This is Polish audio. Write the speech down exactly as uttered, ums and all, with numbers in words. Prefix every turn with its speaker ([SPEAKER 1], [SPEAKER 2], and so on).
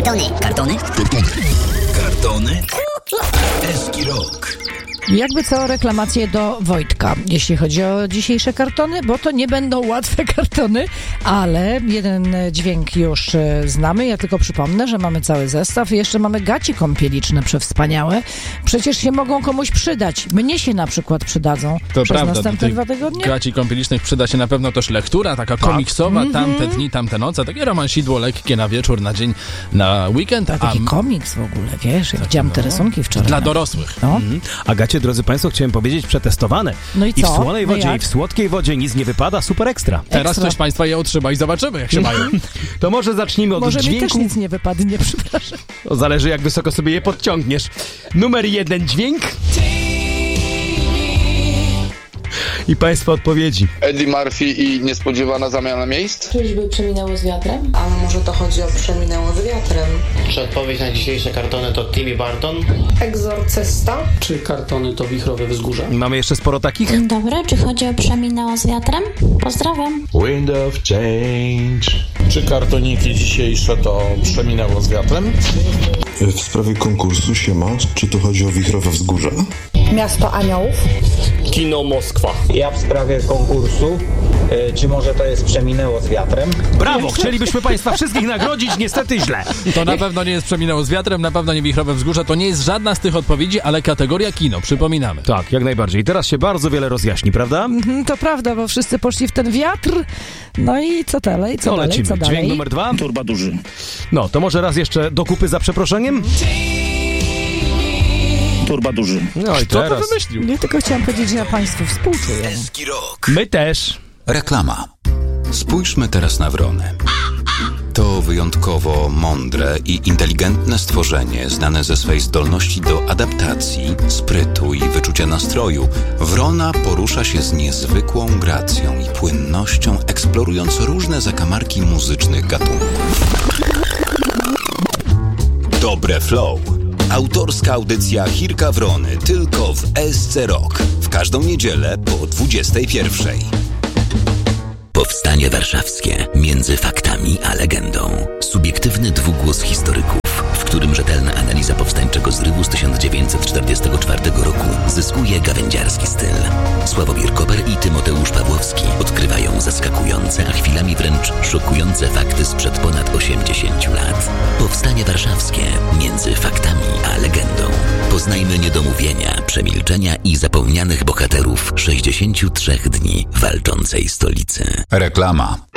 [SPEAKER 1] Kartony. Kartony?
[SPEAKER 2] Kartony. Kartony? Eski Rock.
[SPEAKER 3] Jakby co, reklamacje do Wojtka, jeśli chodzi o dzisiejsze kartony, bo to nie będą łatwe kartony, ale jeden dźwięk już e, znamy. Ja tylko przypomnę, że mamy cały zestaw i jeszcze mamy gaci kąpieliczne przewspaniałe. Przecież się mogą komuś przydać. Mnie się na przykład przydadzą
[SPEAKER 4] to
[SPEAKER 3] przez
[SPEAKER 4] prawda,
[SPEAKER 3] następne dwa tygodnie.
[SPEAKER 4] Gaci kąpielicznych przyda się na pewno też lektura, taka
[SPEAKER 3] tak.
[SPEAKER 4] komiksowa,
[SPEAKER 3] Mm-hmm.
[SPEAKER 4] tamte dni, tamte noce, takie romansidło lekkie na wieczór, na dzień, na weekend.
[SPEAKER 3] A taki
[SPEAKER 4] a...
[SPEAKER 3] komiks w ogóle, wiesz, ja widziałam
[SPEAKER 4] no,
[SPEAKER 3] te rysunki wczoraj.
[SPEAKER 4] Dla dorosłych.
[SPEAKER 3] No.
[SPEAKER 5] Mhm. A gacie, drodzy Państwo, chciałem powiedzieć, przetestowane.
[SPEAKER 3] No i co?
[SPEAKER 5] I w słonej
[SPEAKER 3] No
[SPEAKER 5] wodzie,
[SPEAKER 3] jak?
[SPEAKER 5] i w słodkiej wodzie nic nie wypada, super ekstra.
[SPEAKER 4] Teraz
[SPEAKER 3] Ekstra.
[SPEAKER 4] ktoś Państwa je otrzyma i zobaczymy, jak się mają.
[SPEAKER 5] To może zacznijmy od
[SPEAKER 3] Może
[SPEAKER 5] dźwięku.
[SPEAKER 3] mi też nic nie wypadnie, przepraszam.
[SPEAKER 5] To zależy, jak wysoko sobie je podciągniesz. Numer jeden dźwięk. I Państwa odpowiedzi.
[SPEAKER 6] Eddie Murphy i niespodziewana zamiana miejsc?
[SPEAKER 7] Czyżby przeminęło z wiatrem?
[SPEAKER 8] Ale może to chodzi o przeminęło z wiatrem.
[SPEAKER 9] Czy odpowiedź na dzisiejsze kartony to Timmy Burton?
[SPEAKER 8] Egzorcysta?
[SPEAKER 10] Czy kartony to wichrowe wzgórza?
[SPEAKER 5] Mamy jeszcze sporo takich.
[SPEAKER 11] Dzień dobry, czy chodzi o przeminęło z wiatrem? Pozdrawiam.
[SPEAKER 12] Wind of change.
[SPEAKER 13] Czy kartoniki dzisiejsze to przeminęło z wiatrem?
[SPEAKER 14] W sprawie konkursu siema, czy to chodzi o wichrowe wzgórza?
[SPEAKER 8] Miasto Aniołów?
[SPEAKER 9] Kino Moskwa.
[SPEAKER 15] Ja w sprawie konkursu, y, czy może to jest przeminęło z wiatrem?
[SPEAKER 5] Brawo! Chcielibyśmy Państwa wszystkich nagrodzić, niestety źle.
[SPEAKER 4] To na pewno nie jest przeminęło z wiatrem, na pewno nie wichrowe wzgórze, to nie jest żadna z tych odpowiedzi, ale kategoria kino, przypominamy.
[SPEAKER 5] Tak, jak najbardziej. I teraz się bardzo wiele rozjaśni, prawda?
[SPEAKER 3] Mhm, to prawda, bo wszyscy poszli w ten wiatr. No i co dalej, co
[SPEAKER 5] To
[SPEAKER 3] dalej,
[SPEAKER 5] lecimy.
[SPEAKER 3] co dalej?
[SPEAKER 5] Dźwięk numer dwa.
[SPEAKER 13] Turba duży.
[SPEAKER 5] No, to może raz jeszcze do kupy za przeproszeniem?
[SPEAKER 13] Turba duży.
[SPEAKER 5] No i
[SPEAKER 4] Kto
[SPEAKER 5] teraz.
[SPEAKER 4] to wymyślił?
[SPEAKER 3] Nie tylko chciałam powiedzieć, że ja Państwu współczuję.
[SPEAKER 2] Eski Rock.
[SPEAKER 5] My też.
[SPEAKER 2] Reklama. Spójrzmy teraz na wronę. To wyjątkowo mądre i inteligentne stworzenie, znane ze swej zdolności do adaptacji, sprytu i wyczucia nastroju. Wrona porusza się z niezwykłą gracją i płynnością, eksplorując różne zakamarki muzycznych gatunków. Dobre flow. Autorska audycja Chirka Wrony tylko w S C Rock. W każdą niedzielę po dwudziestej pierwszej. Powstanie warszawskie między faktami a legendą. Subiektywny dwugłos historyków, w którym rzetelna analiza powstańczego zrywu z tysiąc dziewięćset czterdziestego czwartego roku zyskuje gawędziarski styl. Sławomir Koper i Tymoteusz Pawłowski odkrywają zaskakujące, a chwilami wręcz szokujące fakty sprzed ponad osiemdziesięciu lat. Powstanie warszawskie między faktami a legendą. Poznajmy niedomówienia, przemilczenia i zapomnianych bohaterów sześćdziesięciu trzech dni walczącej stolicy. Reklama.